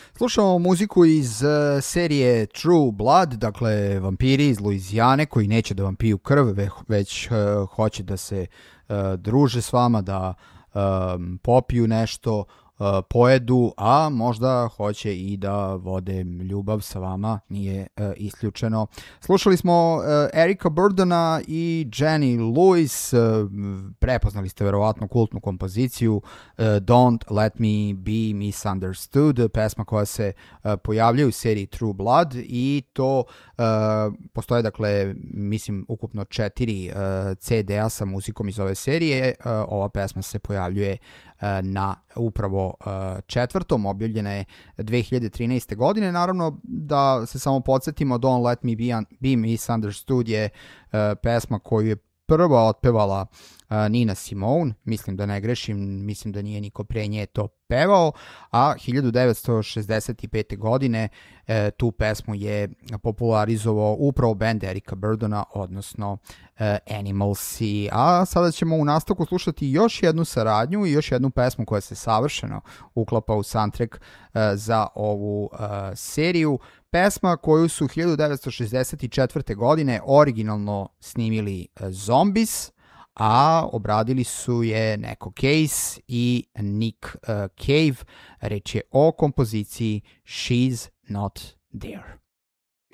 Slušamo muziku iz serije True Blood, dakle vampiri iz Luizijane koji neće da vam piju krv, već hoće da se druže s vama, da popiju nešto, pojedu, a možda hoće i da vode ljubav sa vama, nije isključeno. Slušali smo Erika Burdona i Jenny Lewis, prepoznali ste verovatno kultnu kompoziciju Don't Let Me Be Misunderstood, pesma koja se pojavljaju u seriji True Blood, i to postoje, dakle, mislim, ukupno 4 CD-a sa muzikom iz ove serije. Ova pesma se pojavljuje na upravo četvrtom, objavljena je 2013. godine. Naravno, da se samo podsjetimo, Don't Let Me Be Misunderstood je pesma koju je prva otpevala Nina Simone, mislim da ne grešim, mislim da nije niko pre nje to pevao, a 1965. godine tu pesmu je popularizovao upravo band Erika Burdona, odnosno Animalsi. A sada ćemo u nastavku slušati još jednu saradnju i još jednu pesmu koja se savršeno uklapa u soundtrack za ovu seriju. Pesma koju su 1964. godine originalno snimili Zombies, a obradili su je Neko Case i Nick Cave. Reč je o kompoziciji She's Not There.